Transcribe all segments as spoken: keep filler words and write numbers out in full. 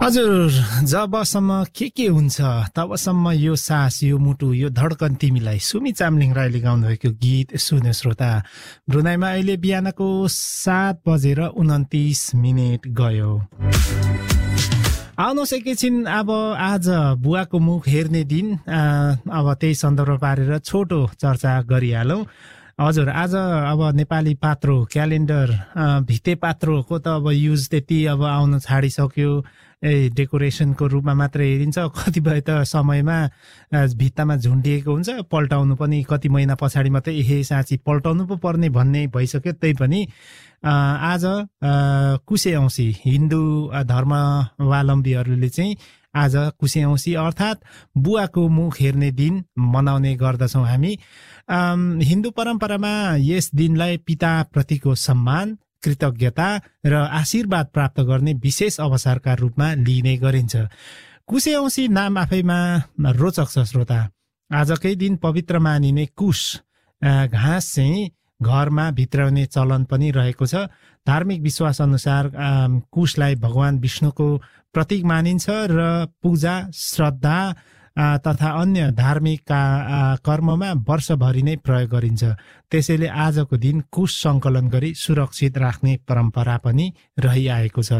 हजुर, जबसम्म के के हुन्छ तबसम्म यो सास, यो मुटु, यो धड्कन तिमीलाई सुमी चामलिङ राईले गाउनुभएको गीत सुन्यो श्रोता। ब्रुनाईमा अहिले बिहानको सात बजेर उन्तिस मिनट गयो। आउनुहोस् एकैछिन अब आज बुवाको मुख हेर्ने दिन, अब त्यही सन्दर्भ पारेर छोटो चर्चा गरिहालौँ। हजुर, आज अब नेपाली पात्रो क्यालेन्डर भित्ते पात्रोको त अब युज त्यति अब आउन छाडिसक्यो। ए डेकोरेसनको रूपमा मात्रै हेरिन्छ, कतिपय त समयमा भित्तामा झुन्डिएको हुन्छ, पल्टाउनु पनि कति महिना पछाडि मात्रै एहे साँची पल्टाउनु पो पर्ने भन्ने भइसक्यो। त्यही पनि आज कुशे औँसी हिन्दू धर्मावलम्बीहरूले चाहिँ आज कुशे औँसी अर्थात् बुवाको मुख हेर्ने दिन मनाउने गर्दछौँ हामी। हिन्दू परम्परामा यस दिनलाई पिताप्रतिको सम्मान, कृतज्ञता र आशीर्वाद प्राप्त गर्ने विशेष अवसरका रूपमा लिइने गरिन्छ। कुशे औँसी नाम आफैमा रोचक छ श्रोता। आजकै दिन पवित्र मानिने कुश घाँस चाहिँ घरमा भित्राउने चलन पनि रहेको छ। धार्मिक विश्वास अनुसार कुशलाई भगवान विष्णुको प्रतीक मानिन्छ र पूजा, श्रद्धा तथा अन्य धार्मिक कर्ममा वर्षभरि नै प्रयोग गरिन्छ। त्यसैले आजको दिन कुश सङ्कलन गरी सुरक्षित राख्ने परम्परा पनि रहिआएको छ।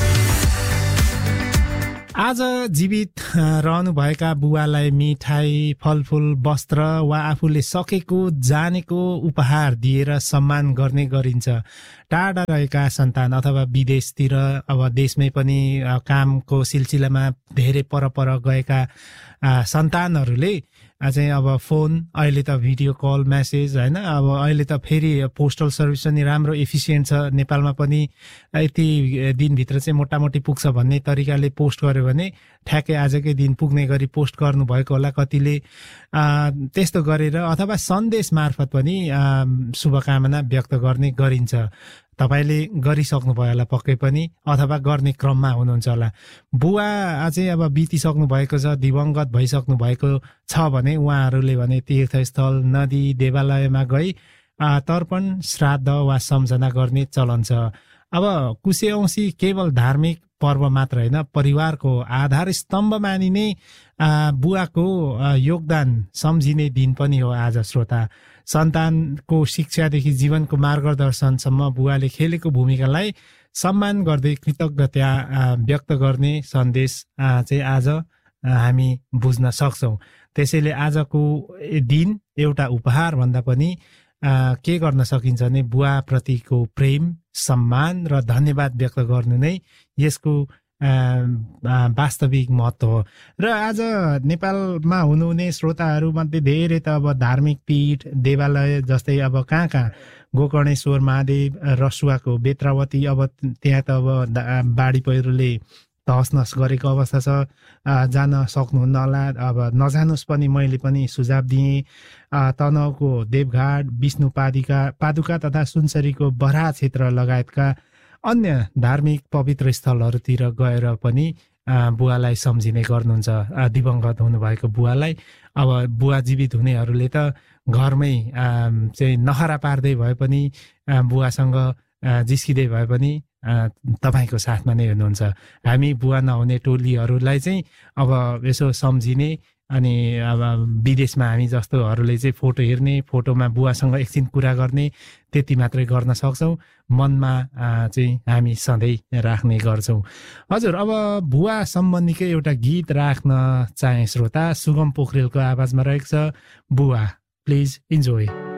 आज जीवित रहनुभएका बुवालाई मिठाई, फलफुल, वस्त्र वा आफूले सकेको जानेको उपहार दिएर सम्मान गर्ने गरिन्छ। टाढा रहेका सन्तान अथवा विदेशतिर अब देशमै पनि कामको सिलसिलामा धेरै परपर गएका सन्तानहरूले चाहिँ अब फोन, अहिले त भिडियो कल, मेसेज होइन, अब अहिले त फेरि पोस्टल सर्भिस पनि राम्रो एफिसियन्ट छ। नेपालमा पनि यति दिनभित्र चाहिँ मोटामोटी पुग्छ भन्ने तरिकाले पोस्ट गर्यो भने ठ्याक्कै आजकै दिन पुग्ने गरी पोस्ट गर्नुभएको होला कतिले। त्यस्तो गरेर अथवा सन्देश मार्फत पनि शुभकामना व्यक्त गर्ने गरिन्छ। तपाईँले गरिसक्नुभयो होला पक्कै पनि, अथवा गर्ने क्रममा हुनुहुन्छ होला। बुवा अझै अब बितिसक्नु भएको छ, दिवंगत भइसक्नु भएको छ भने उहाँहरूले भने तीर्थस्थल, नदी, देवालयमा गई तर्पण, श्राद्ध वा सम्झना गर्ने चलन छ। अब कुशे औँसी केवल धार्मिक पर्व मात्र होइन, परिवारको आधार स्तम्भ मानिने बुवाको योगदान सम्झिने दिन पनि हो आज श्रोता। सन्तानको शिक्षादेखि जीवनको मार्गदर्शनसम्म बुवाले खेलेको भूमिकालाई सम्मान गर्दै कृतज्ञता व्यक्त गर्ने सन्देश चाहिँ आज हामी बुझ्न सक्छौँ। त्यसैले आजको दिन एउटा उपहार भन्दा पनि के गर्न सकिन्छ भने बुवाप्रतिको प्रेम, सम्मान र धन्यवाद व्यक्त गर्नु नै यसको वास्तविक महत्त्व हो। र आज नेपालमा हुनुहुने श्रोताहरूमध्ये धेरै त अब धार्मिक पीठ, देवालय जस्तै अब कहाँ कहाँ गोकर्णेश्वर महादेव, रसुवाको बेत्रावती, अब त्यहाँ त अब बाढी पहिरोले तहस नहस गरेको अवस्था छ, जान सक्नुहुन्न होला। अब नजानुस् पनि मैले पनि सुझाव दिएँ। तनहुँको देवघाट, विष्णु पादिका पादुका तथा सुनसरीको बराह क्षेत्र लगायतका अन्य धार्मिक पवित्र स्थलहरूतिर गएर पनि बुवालाई सम्झिने गर्नुहुन्छ, दिवंगत हुनुभएको बुवालाई। अब बुवा जीवित हुनेहरूले त घरमै चाहिँ नखरा पार्दै भए पनि, बुवासँग जिस्किँदै भए पनि तपाईँको साथमा नै हुनुहुन्छ। हामी बुवा नहुने टोलीहरूलाई चाहिँ अब यसो सम्झिने, अनि अब विदेशमा हामी जस्तोहरूले चाहिँ फोटो हेर्ने, फोटोमा बुवासँग एकछिन कुरा गर्ने, त्यति मात्रै गर्न सक्छौँ। मनमा चाहिँ हामी सधैँ राख्ने गर्छौँ। हजुर, अब बुवा सम्बन्धीकै एउटा गीत राख्न चाहे श्रोता। सुगम पोखरेलको आवाजमा रहेको छ बुवा, प्लिज इन्जोय।